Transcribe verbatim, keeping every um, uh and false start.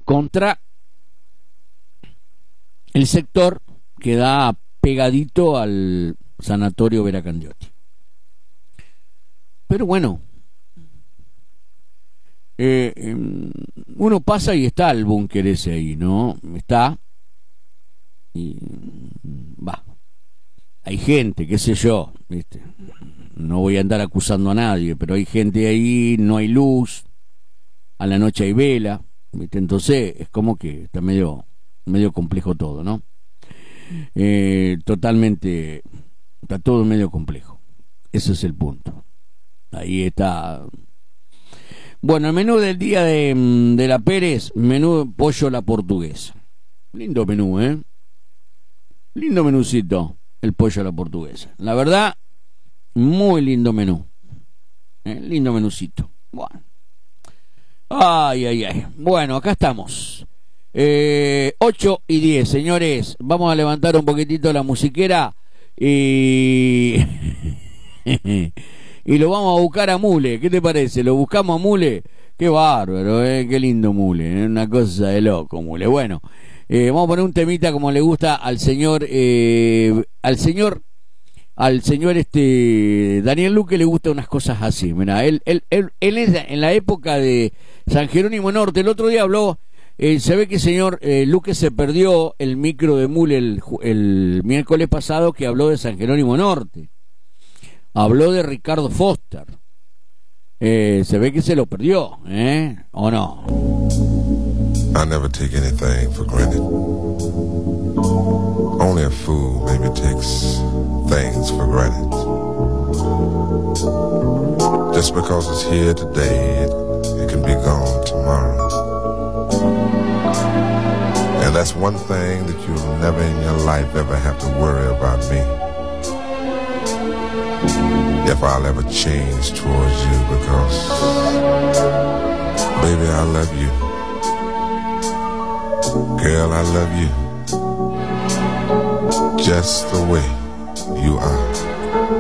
contra el sector que da pegadito al sanatorio Veracandiotti. Pero bueno, eh, eh, uno pasa y está el búnker ese ahí, ¿no? Está y va. Hay gente, qué sé yo, ¿viste? No voy a andar acusando a nadie, pero hay gente ahí, no hay luz, a la noche hay vela, ¿viste? Entonces es como que está medio, medio complejo todo, ¿no? Eh, totalmente, está todo medio complejo. Ese es el punto. Ahí está. Bueno, el menú del día de, de la Pérez, menú pollo a la portuguesa. Lindo menú, ¿eh? Lindo menucito, el pollo a la portuguesa. La verdad, muy lindo menú. ¿Eh? Lindo menucito. Bueno. Ay, ay, ay. Bueno, acá estamos. Eh, ocho y diez, señores. Vamos a levantar un poquitito la musiquera y... y lo vamos a buscar a Mule. ¿Qué te parece? ¿Lo buscamos a Mule? Qué bárbaro, ¿eh? Qué lindo Mule. ¿eh? Una cosa de loco, Mule. Bueno, eh, vamos a poner un temita como le gusta al señor... Eh, al señor... Al señor este Daniel Luque le gusta unas cosas así. Mirá, él, él, él, él es en la época de San Jerónimo Norte. El otro día habló... Eh, se ve que el señor eh, Luque se perdió el micro de Mule el, el miércoles pasado, que habló de San Jerónimo Norte. Habló de Ricardo Foster. Eh, se ve que se lo perdió, ¿eh? ¿O no? I never take anything for granted. Only a fool maybe takes things for granted. Just because it's here today, it, it can be gone tomorrow. And that's one thing that you'll never in your life ever have to worry about me. If I'll ever change towards you, because baby, I love you. Girl, I love you just the way you are.